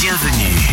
bienvenue.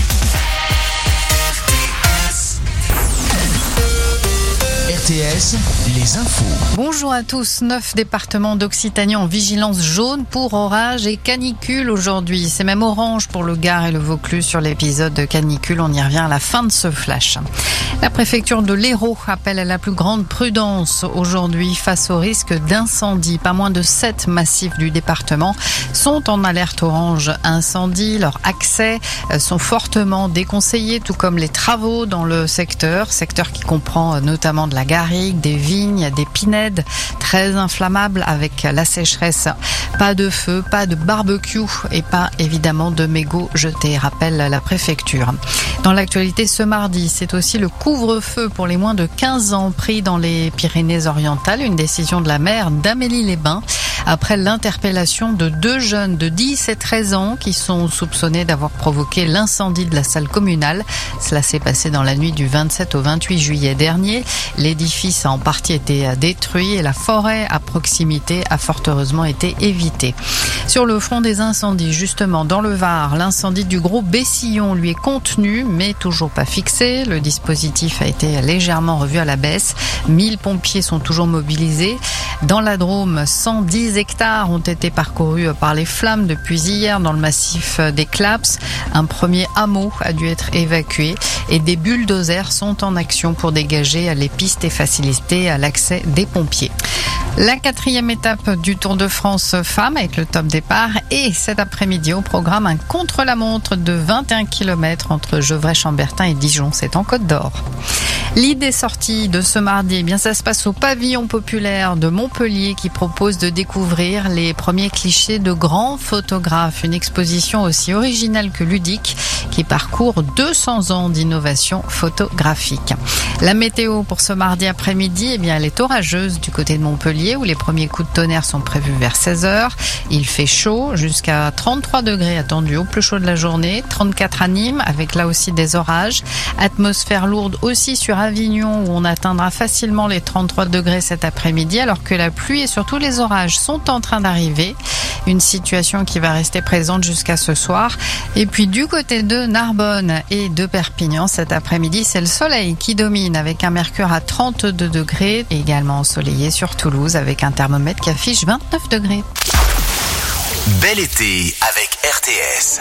RTS, les infos. Bonjour à tous. 9 départements d'Occitanie en vigilance jaune pour orage et canicule aujourd'hui. C'est même orange pour le Gard et le Vaucluse sur l'épisode de canicule. On y revient à la fin de ce flash. La préfecture de l'Hérault appelle à la plus grande prudence aujourd'hui face au risque d'incendie. Pas moins de 7 massifs du département sont en alerte orange incendie. Leurs accès sont fortement déconseillés, tout comme les travaux dans le secteur qui comprend notamment de la garrigue, des vignes, des pinèdes très inflammables avec la sécheresse. Pas de feu, pas de barbecue et pas évidemment de mégots jetés, rappelle la préfecture. Dans l'actualité ce mardi, c'est aussi le couvre-feu pour les moins de 15 ans pris dans les Pyrénées-Orientales. Une décision de la maire d'Amélie-les-Bains après l'interpellation de 2 jeunes de 10 et 13 ans qui sont soupçonnés d'avoir provoqué l'incendie de la salle communale. Cela s'est passé dans la nuit du 27 au 28 juillet dernier. L'édifice a en partie été détruit et la forêt à proximité a fort heureusement été évitée. Sur le front des incendies, justement, dans le Var, l'incendie du Gros Bessillon lui est contenu, mais toujours pas fixé. Le dispositif a été légèrement revu à la baisse. 1000 pompiers sont toujours mobilisés. Dans la Drôme, 110 hectares ont été parcourus par les flammes depuis hier dans le massif des Claps. Un premier hameau a dû être évacué et des bulldozers sont en action pour dégager les pistes et faciliter l'accès des pompiers. La 4e étape du Tour de France Femmes avec le top départ et cet après-midi au programme un contre-la-montre de 21 km entre Gevrey-Chambertin et Dijon, c'est en Côte d'Or. L'idée sortie de ce mardi, eh bien ça se passe au pavillon populaire de Montpellier qui propose de découvrir les premiers clichés de grands photographes. Une exposition aussi originale que ludique qui parcourt 200 ans d'innovation photographique. La météo pour ce mardi après-midi, eh bien elle est orageuse du côté de Montpellier où les premiers coups de tonnerre sont prévus vers 16h. Il fait chaud, jusqu'à 33 degrés attendus au plus chaud de la journée, 34 à Nîmes avec là aussi des orages. Atmosphère lourde aussi sur Avignon où on atteindra facilement les 33 degrés cet après-midi alors que la pluie et surtout les orages sont en train d'arriver. Une situation qui va rester présente jusqu'à ce soir. Et puis du côté de Narbonne et de Perpignan cet après-midi, c'est le soleil qui domine avec un mercure à 32 degrés et également ensoleillé sur Toulouse avec un thermomètre qui affiche 29 degrés. Bel été avec RTS.